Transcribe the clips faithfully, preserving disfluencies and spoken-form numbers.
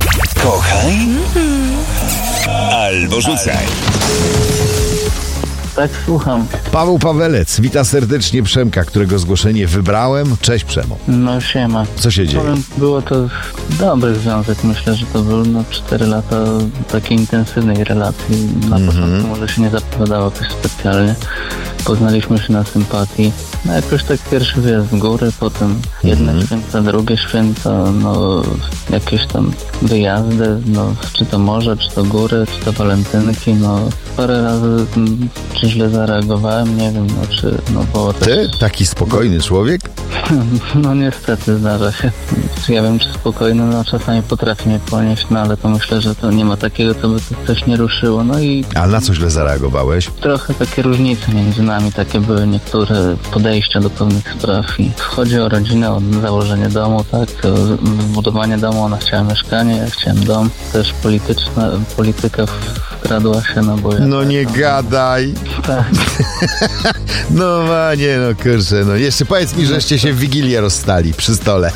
Kochaj albo rzucaj. Tak, słucham. Paweł Pawelec wita serdecznie Przemka, którego zgłoszenie wybrałem. Cześć, Przemo. No siema. Co się dzieje? Powiem, było to dobry związek. Myślę, że to był no, cztery lata takiej intensywnej relacji. Na Mhm. początku może się nie zapowiadało jakoś specjalnie. Poznaliśmy się na sympatii. No jakoś tak pierwszy wyjazd w góry, potem jedne Mhm. święta, drugie święta, no jakieś tam wyjazdy, no czy to morze, czy to góry, czy to walentynki, no parę razy mm, czy źle zareagowałem, nie wiem, no czy no było też... Ty? Taki spokojny człowiek? No niestety zdarza się. Ja wiem, czy spokojny, no czasami potrafi mnie ponieść, no ale to myślę, że to nie ma takiego, co by to coś nie ruszyło. No i A na co źle zareagowałeś? trochę takie różnice między nami, takie były niektóre podejścia do pewnych spraw. I chodzi o rodzinę, o założenie domu, tak, o zbudowanie domu, ona chciała mieszkanie, ja chciałem dom. Też polityczna, polityka wkradła się, no bo ja... No nie gadaj. Tak. No nie, no kurczę, no jeszcze powiedz mi, żeście się w Wigilię rozstali przy stole.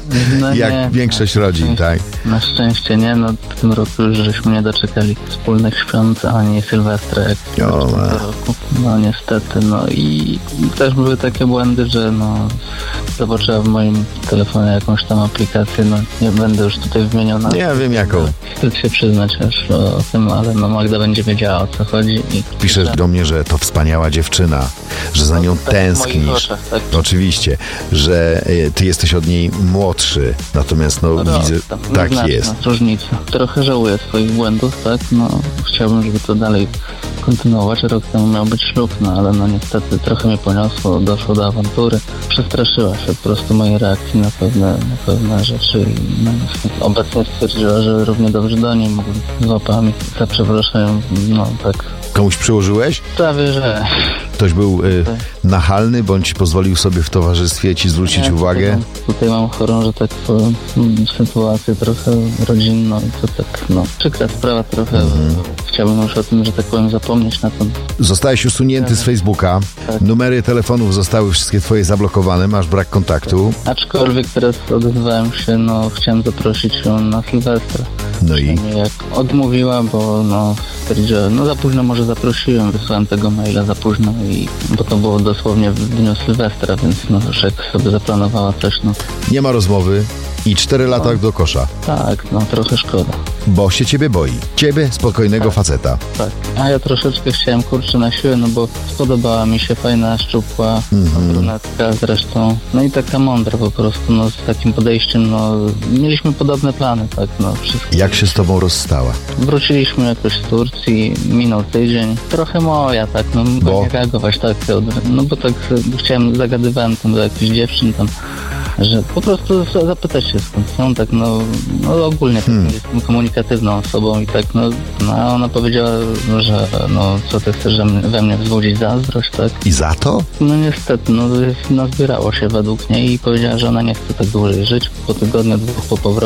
No Jak nie, większość na rodzin, szczęście- tak? Na szczęście nie, no w tym roku już żeśmy nie doczekali wspólnych świąt, ani Sylwestra jak w O, tym ma. roku. No niestety, no i też były takie błędy, że no zobaczyła w moim telefonie jakąś tam aplikację, no nie będę już tutaj wymieniał na... Ja wiem jaką. Wstyd się przyznać też o, o tym, ale no Magda będzie wiedziała, o co chodzi. I Piszesz do mnie, że to wspaniała dziewczyna, że za nią tak w moich tęsknisz. oczach, tak. Oczywiście, że e, ty jesteś od niej młodszy, natomiast no No, widzę, tam tak znaczna jest. różnica. Trochę żałuję swoich błędów, tak, no chciałbym, żeby to dalej kontynuować. Rok temu miał być ślub, no ale no niestety trochę mnie poniosło, doszło do awantury. Przestraszyła się po prostu mojej reakcji na pewne, na pewne rzeczy i no, obecnie stwierdziła, że równie dobrze do niej mógł z łapami. Za przeproszeniem, no tak, Komuś przyłożyłeś? prawie że. Ktoś był y, nachalny, bądź pozwolił sobie w towarzystwie ci zwrócić Ja uwagę? Tutaj, tutaj mam chorą, że tak powiem, mm, sytuację trochę rodzinną i to tak, no, przykra sprawa trochę. Mhm. Chciałbym już o tym, że tak powiem, zapomnieć na ten... Zostałeś usunięty z Facebooka, Tak. numery telefonów zostały wszystkie twoje zablokowane, masz brak kontaktu. Aczkolwiek teraz odezwałem się, no, chciałem zaprosić ją na Sylwestra. No i? Jak odmówiła, bo no, stwierdziła, no za późno może zaprosiłem, wysłałem tego maila za późno i, bo to było dosłownie w dniu Sylwestra, więc no, już jak sobie zaplanowała coś, no, Nie ma rozmowy i cztery lata do kosza, tak, no, trochę szkoda. bo się ciebie boi. Ciebie, spokojnego faceta. Tak, a ja troszeczkę chciałem, kurczę, na siłę, no bo spodobała mi się, fajna, szczupła, Mhm. brunetka zresztą, no i taka mądra po prostu, no z takim podejściem, no mieliśmy podobne plany, tak, no wszystko. Jak się z tobą rozstała? Wróciliśmy jakoś z Turcji, minął tydzień, trochę moja, tak, no Bo? bo nie reagować, tak, od- no bo tak e, chciałem, zagadywałem tam do jakichś dziewczyn tam, że po prostu za- zapytać się skąd są, tak, no, no ogólnie Hmm. tak, jestem komunikatywną osobą i tak, no, no a ona powiedziała, że no co ty chcesz we mnie, we mnie wzbudzić zazdrość, tak, I za to? no niestety, no, no zbierało się według niej i powiedziała, że ona nie chce tak dłużej żyć, po tygodniu, dwóch po powrocie